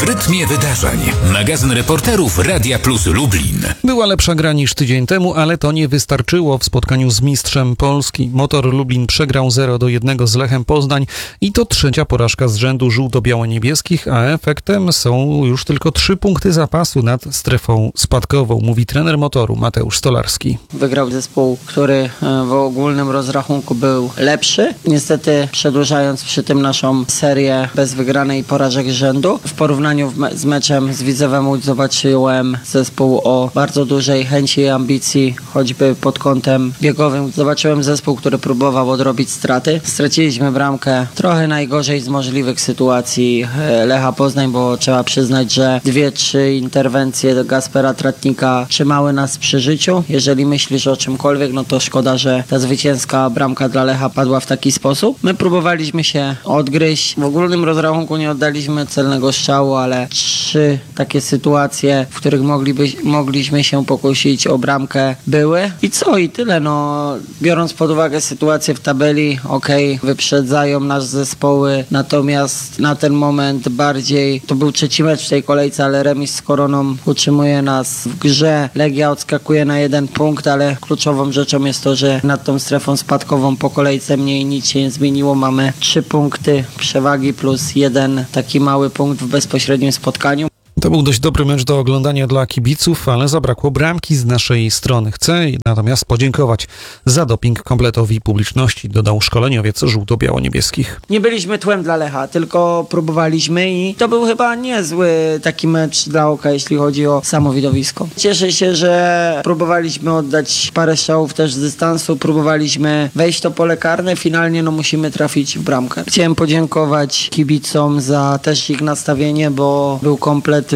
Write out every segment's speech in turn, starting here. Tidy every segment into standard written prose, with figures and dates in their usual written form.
rytmie wydarzeń. Magazyn reporterów Radia Plus Lublin. Była lepsza gra niż tydzień temu, ale to nie wystarczyło w spotkaniu z mistrzem Polski. Motor Lublin przegrał 0-1 z Lechem Poznań i to trzecia porażka z rzędu żółto-biało-niebieskich, a efektem są już tylko 3 punkty zapasu nad strefą spadkową, mówi trener Motoru Mateusz Stolarski. Wygrał zespół, który w ogólnym rozrachunku był lepszy. Niestety przedłużając przy tym naszą serię bez wygranej porażek z rzędu. W porównaniu z meczem z Widzewem Łódź zobaczyłem zespół o bardzo dużej chęci i ambicji, choćby pod kątem biegowym. Zobaczyłem zespół, który próbował odrobić straty. Straciliśmy bramkę trochę najgorzej z możliwych sytuacji Lecha Poznań, bo trzeba przyznać, że 2-3 interwencje Gaspera Tratnika trzymały nas przy życiu. Jeżeli myślisz o czymkolwiek, no to szkoda, że ta zwycięska bramka dla Lecha padła w taki sposób. My próbowaliśmy się odgryźć. W ogólnym rozrachunku nie oddaliśmy celnego strzału, ale 3 takie sytuacje, w których mogliśmy się pokusić o bramkę, były. I co? I tyle. No, biorąc pod uwagę sytuację w tabeli, wyprzedzają nas zespoły, natomiast na ten moment bardziej to był trzeci mecz w tej kolejce, ale remis z Koroną utrzymuje nas w grze. Legia odskakuje na 1 punkt, ale kluczową rzeczą jest to, że nad tą strefą spadkową po kolejce mniej nic się nie zmieniło. Mamy 3 punkty przewagi plus 1 taki mały punkt w bezpośrednim spotkaniu. To był dość dobry mecz do oglądania dla kibiców, ale zabrakło bramki z naszej strony. Chcę natomiast podziękować za doping kompletowi publiczności, dodał szkoleniowiec żółto-biało-niebieskich. Nie byliśmy tłem dla Lecha, tylko próbowaliśmy i to był chyba niezły taki mecz dla oka, jeśli chodzi o samo widowisko. Cieszę się, że próbowaliśmy oddać parę strzałów też z dystansu, próbowaliśmy wejść to pole karne, finalnie musimy trafić w bramkę. Chciałem podziękować kibicom za też ich nastawienie, bo był komplet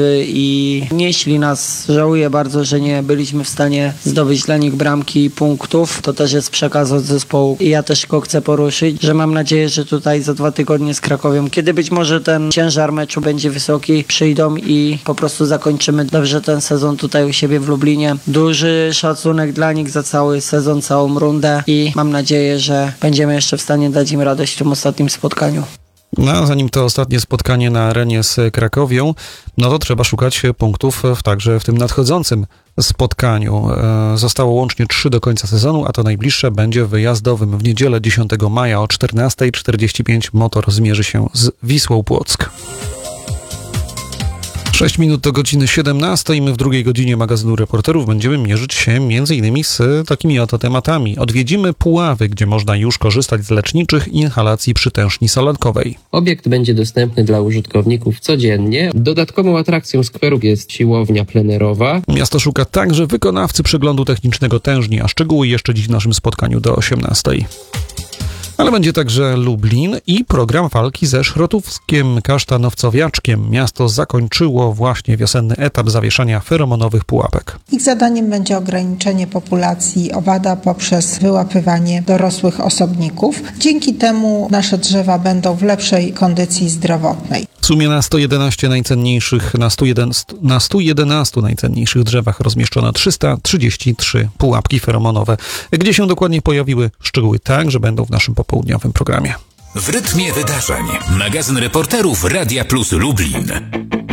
i nieśli nas. Żałuję bardzo, że nie byliśmy w stanie zdobyć dla nich bramki i punktów. To też jest przekaz od zespołu i ja też go chcę poruszyć, że mam nadzieję, że tutaj za 2 tygodnie z Krakowią, kiedy być może ten ciężar meczu będzie wysoki, przyjdą i po prostu zakończymy dobrze ten sezon tutaj u siebie w Lublinie. Duży szacunek dla nich za cały sezon, całą rundę i mam nadzieję, że będziemy jeszcze w stanie dać im radość w tym ostatnim spotkaniu. No a zanim to ostatnie spotkanie na arenie z Krakowią, no to trzeba szukać punktów także w tym nadchodzącym spotkaniu. Zostało łącznie 3 do końca sezonu, a to najbliższe będzie wyjazdowym. W niedzielę 10 maja o 14:45 Motor zmierzy się z Wisłą Płock. 6 minut do godziny 17 i my w drugiej godzinie magazynu reporterów będziemy mierzyć się m.in. z takimi oto tematami. Odwiedzimy Puławy, gdzie można już korzystać z leczniczych inhalacji przytężni solankowej. Obiekt będzie dostępny dla użytkowników codziennie. Dodatkową atrakcją skweru jest siłownia plenerowa. Miasto szuka także wykonawcy przeglądu technicznego tężni, a szczegóły jeszcze dziś w naszym spotkaniu do 18. Ale będzie także Lublin i program walki ze szrotówskiem kasztanowcowiaczkiem. Miasto zakończyło właśnie wiosenny etap zawieszania feromonowych pułapek. Ich zadaniem będzie ograniczenie populacji owada poprzez wyłapywanie dorosłych osobników. Dzięki temu nasze drzewa będą w lepszej kondycji zdrowotnej. W sumie na 111 najcenniejszych drzewach rozmieszczono 333 pułapki feromonowe. Gdzie się dokładnie pojawiły, szczegóły także będą w naszym popołudniowym programie. W rytmie wydarzeń. Magazyn reporterów Radia Plus Lublin.